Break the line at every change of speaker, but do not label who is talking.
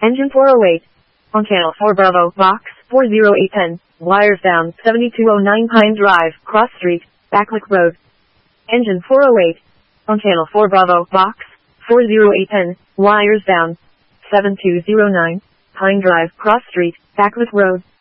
Engine 408. On channel 4 Bravo, box 40810. Wires down, 7209 Pine Drive, Cross Street, Backlick Road. Engine 408. On channel 4 Bravo, box 40810. Wires down, 7209 Pine Drive, Cross Street, Backlick Road.